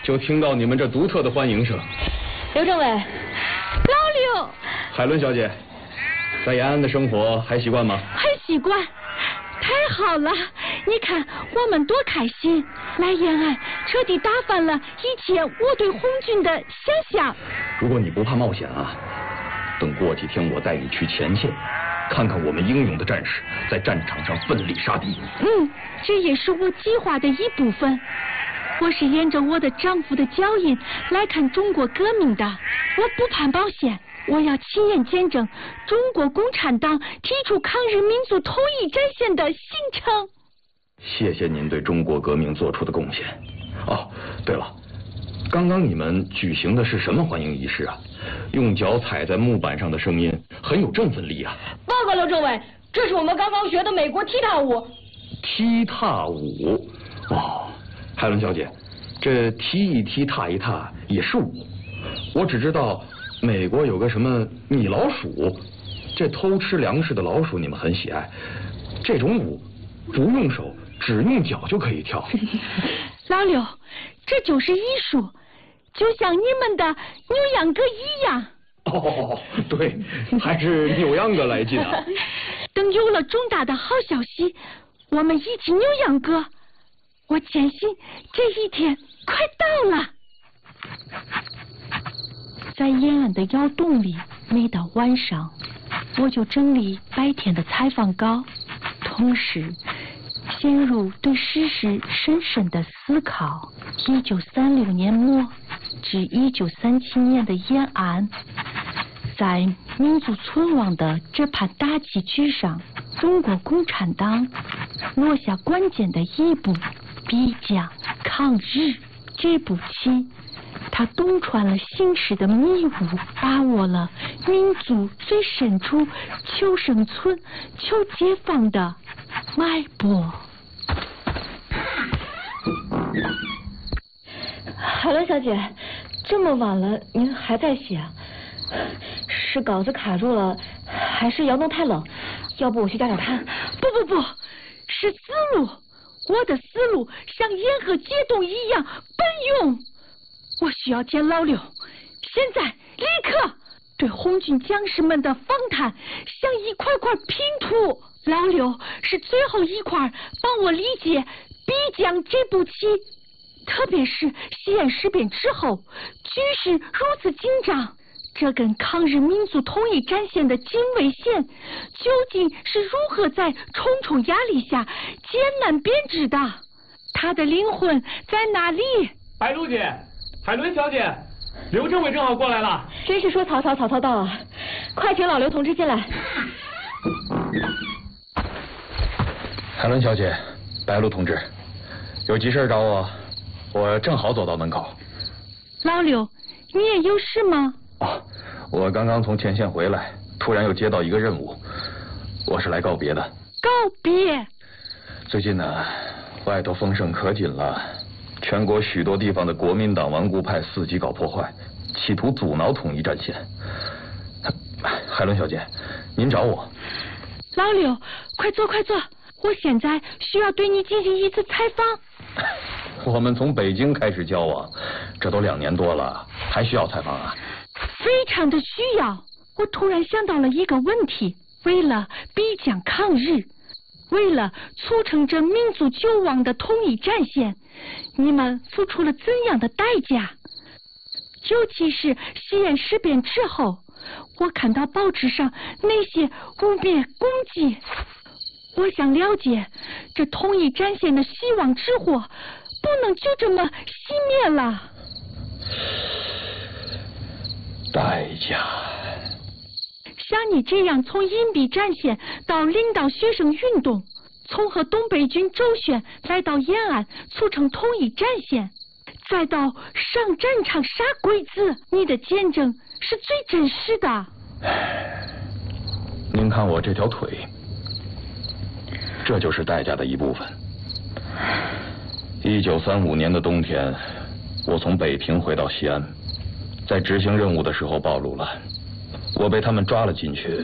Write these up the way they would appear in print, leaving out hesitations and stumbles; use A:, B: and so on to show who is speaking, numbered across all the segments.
A: 就听到你们这独特的欢迎声。
B: 刘政委，老
C: 刘，
A: 海伦小姐，在延安的生活还习惯吗？
C: 很习惯，太好了！你看我们多开心，来延安彻底打翻了以前我对红军的想象。
A: 如果你不怕冒险啊，等过几天我带你去前线，看看我们英勇的战士在战场上奋力杀敌。
C: 这也是我计划的一部分。我是沿着我的丈夫的脚印来看中国革命的，我不怕冒险，我要亲眼见证中国共产党提出抗日民族统一战线的形成。
A: 谢谢您对中国革命做出的贡献。哦，对了，刚刚你们举行的是什么欢迎仪式啊？用脚踩在木板上的声音很有振奋力啊。
B: 报告刘政委，这是我们刚刚学的美国踢踏舞。
A: 踢踏舞？哦，海伦小姐，这踢一踢踏一踏也是舞。我只知道美国有个什么米老鼠，这偷吃粮食的老鼠你们很喜爱。这种舞不用手，只用脚就可以跳。
C: 老刘，这就是艺术，就像你们的扭秧歌一样。
A: 哦，对，还是扭秧歌来劲啊。
C: 等有了重大的好消息，我们一起扭秧歌。我坚信这一天快到了。在延安的窑洞里，每到晚上，我就整理白天的采访稿，同时陷入对事实深深的思考。1936年末至1937年的延安，在民族存亡的这盘大棋局上，中国共产党落下关键的一步，必将抗日。这步棋，他洞穿了形势的迷雾，把握了民族最深处求生存、求解放的脉搏。
B: 海伦小姐，这么晚了您还在写？是稿子卡住了，还是窑洞太冷？要不我去加点炭？
C: 不，是思路。我的思路像沿河解冻一样奔涌。我需要见老刘，现在立刻！对红军将士们的访谈像一块块拼图，老刘是最后一块帮我理解必将这步棋。特别是西安事变之后，局势如此紧张，这根抗日民族统一战线的警卫线究竟是如何在重重压力下艰难编织的？它的灵魂在哪里？
D: 白露姐，海伦小姐，刘政委正好过来了。
B: 真是说曹操到啊！快请老刘同志进来。
A: 海伦小姐，白露同志，有急事找我，我正好走到门口。
C: 老刘，你也有事吗？
A: 哦，我刚刚从前线回来，突然又接到一个任务，我是来告别的。
C: 告别？
A: 最近呢，外头风声可紧了，全国许多地方的国民党顽固派伺机搞破坏，企图阻挠统一战线。海伦小姐，您找我。
C: 老刘，快坐，我现在需要对你进行一次采访。
A: 我们从北京开始交往，这都2年多了，还需要采访啊？
C: 非常的需要。我突然想到了一个问题，为了必将抗日，为了促成这民族救亡的统一战线，你们付出了怎样的代价？尤其是西安事变之后，我看到报纸上那些污蔑攻击，我想了解这统一战线的希望之火不能就这么熄灭了。
A: 代价。
C: 像你这样从隐蔽战线到领导学生运动，从和东北军周旋来到延安促成统一战线，再到上战场杀鬼子，你的见证是最真实的。
A: 您看我这条腿，这就是代价的一部分。1935年的冬天，我从北平回到西安，在执行任务的时候暴露了，我被他们抓了进去。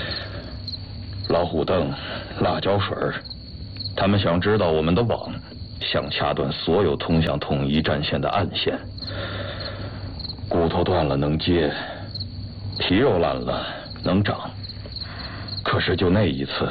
A: 老虎凳、辣椒水，他们想知道我们的网想掐断所有通向统一战线的暗线。骨头断了能接，皮肉烂了能长。可是就那一次，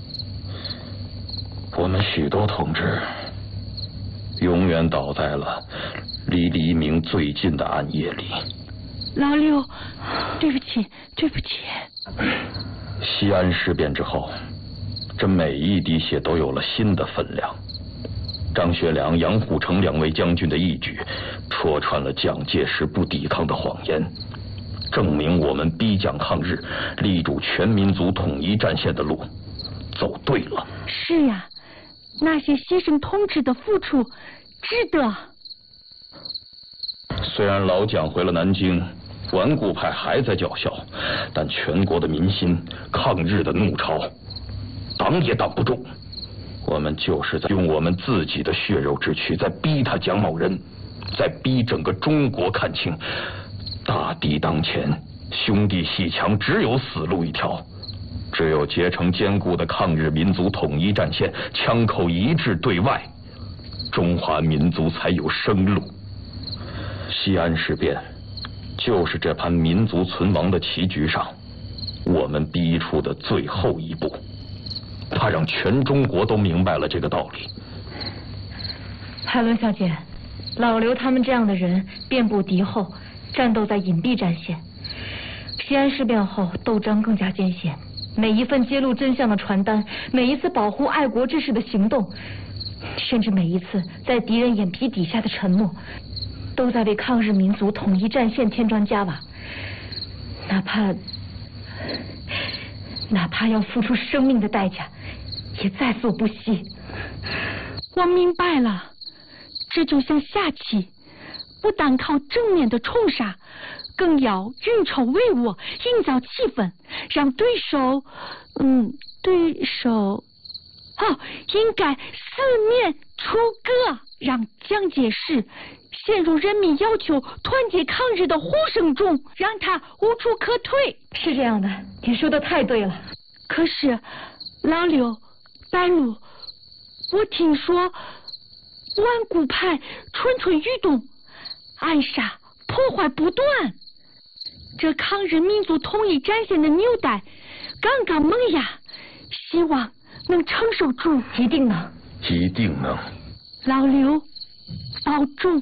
A: 我们许多同志永远倒在了离黎明最近的暗夜里。
C: 老刘，对不起，对不起。
A: 西安事变之后，这每一滴血都有了新的分量。张学良、杨虎城两位将军的义举，戳穿了蒋介石不抵抗的谎言，证明我们逼蒋抗日、力主全民族统一战线的路走对了。
C: 是呀，那些牺牲同志的付出值得。
A: 虽然老蒋回了南京，顽固派还在叫嚣，但全国的民心、抗日的怒潮，挡也挡不住。我们就是在用我们自己的血肉之躯，在逼他蒋某人，在逼整个中国看清，大敌当前，兄弟阋墙，只有死路一条。只有结成坚固的抗日民族统一战线，枪口一致对外，中华民族才有生路。西安事变就是这盘民族存亡的棋局上我们逼出的最后一步，他让全中国都明白了这个道理。
B: 海伦小姐，老刘他们这样的人遍布敌后，战斗在隐蔽战线。西安事变后，斗争更加艰险，每一份揭露真相的传单，每一次保护爱国志士的行动，甚至每一次在敌人眼皮底下的沉默，都在为抗日民族统一战线添砖加瓦，哪怕要付出生命的代价，也在所不惜。
C: 我明白了，这就像下棋，不单靠正面的冲杀，更要运筹帷幄，营造气氛，让对手应该四面楚歌，让蒋介石陷入人民要求团结抗日的呼声中，让他无处可退。
B: 是这样的，你说的太对了。
C: 可是老刘、白露，我听说顽固派蠢蠢欲动，暗杀破坏不断，这抗日民族统一战线的纽带刚刚萌芽，希望能承受住。
B: 一定能，
A: 一定能。
C: 老刘保重。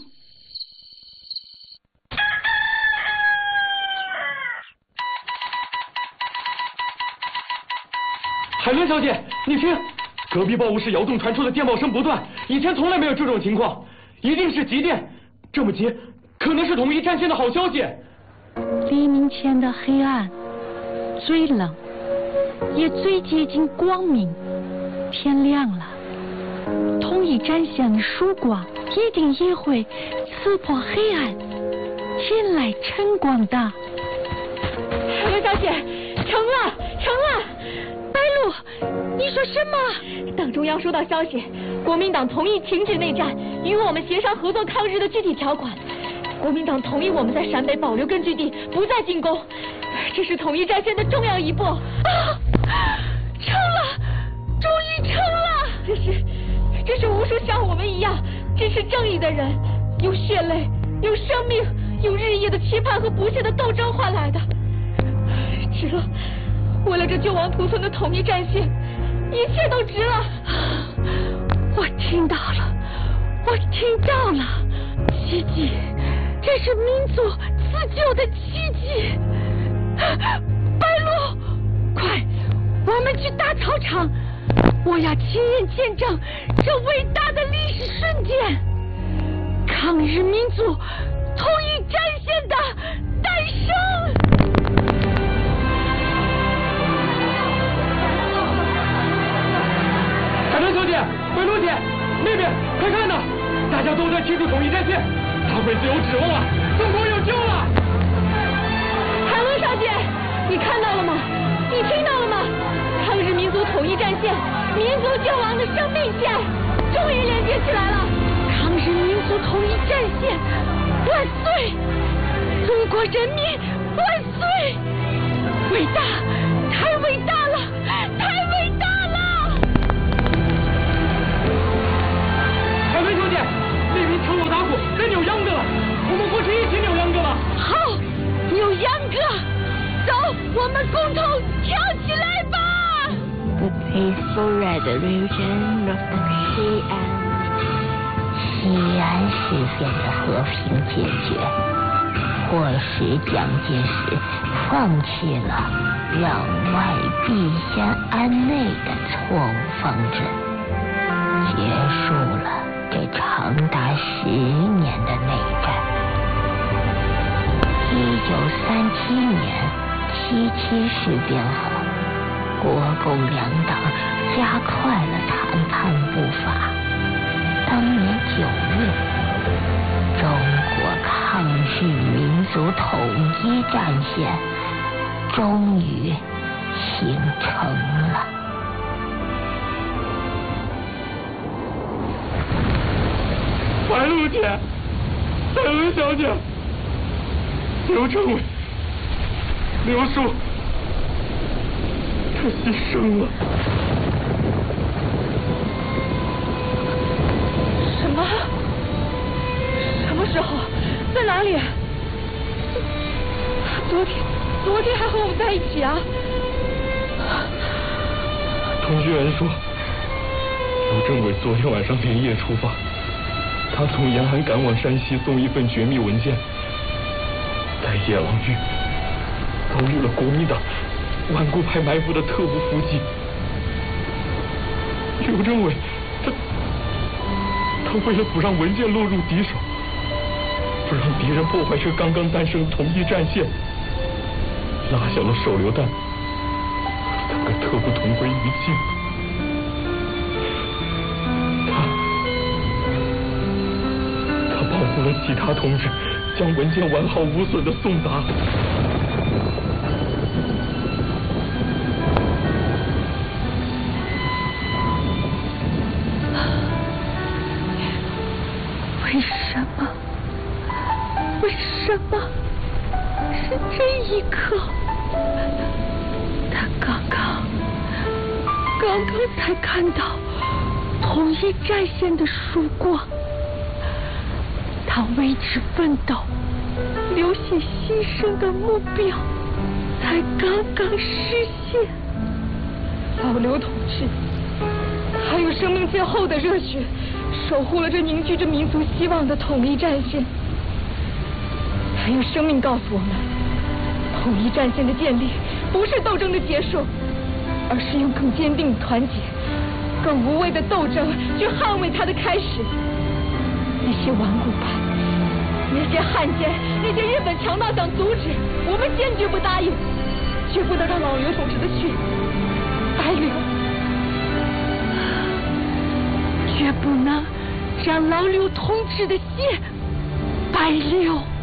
D: 海伦小姐，你听，隔壁报务室窑洞传出的电报声不断，以前从来没有这种情况，一定是急电，这么急，可能是统一战线的好消息。
C: 黎明前的黑暗最冷，也最接近光明。天亮了，统一战线的曙光一定也会刺破黑暗，引来晨光的。
B: 海伦小姐，成了！
C: 白露，你说什么？
B: 党中央收到消息，国民党同意停止内战，与我们协商合作抗日的具体条款。国民党同意我们在陕北保留根据地，不再进攻，这是统一战线的重要一步。
C: 成了，终于成了！
B: 这是无数像我们一样支持正义的人，用血泪、用生命、用日夜的期盼和不懈的斗争换来的。值了，为了这救亡图存的统一战线，一切都值了。
C: 我听到了，奇迹，这是民族自救的奇迹。白露，快，我们去大操场，我要亲眼见证这伟大的历史瞬间，抗日民族统一战线的诞生。
D: 海伦小姐，白露姐，那边快看呐，大家都在庆祝统一战线，大会自有指望了，中国有救了！
B: 海伦小姐，你看到了吗？你听到了吗？抗日民族统一战线，民族救亡的生命线，终于连接起来了！
C: 抗日民族统一战线，万岁！中国人民万岁！伟大，太伟大了，太伟大了！ 我们共同跳起来吧
E: The peaceful resolution of the Xi'an。西安事变的和平解决，迫使蒋介石放弃了攘外必先安内的错误方针，结束了这长达10年的内战。1937年77事变后，国共两党加快了谈判步伐。当年9月，中国抗日民族统一战线终于形成了。
D: 白露姐，海伦小姐，刘政委，刘叔，他牺牲了。
B: 什么？什么时候？在哪里？昨天还和我们在一起啊！
D: 通讯员说，刘政委昨天晚上连夜出发，他从延安赶往山西送一份绝密文件，在野狼峪遭遇了国民党顽固派埋伏的特务伏击。刘政委，他为了不让文件落入敌手，不让敌人破坏这刚刚诞生的统一战线，拉下了手榴弹，3个特务同归于尽。他保护了其他同志，将文件完好无损的送达。
C: 为什么是这一刻？他刚刚才看到统一战线的曙光，他为之奋斗、流血牺牲的目标才刚刚实现。
B: 老刘同志，还有生命最后的热血，守护了这凝聚着民族希望的统一战线。还有生命告诉我们，统一战线的建立不是斗争的结束，而是用更坚定的团结、更无畏的斗争去捍卫它的开始。那些顽固派、那些汉奸、那些日本强盗想阻止，我们坚决不答应，绝不能让老刘同志的血白流，
C: 绝不能让老刘同志的血白流。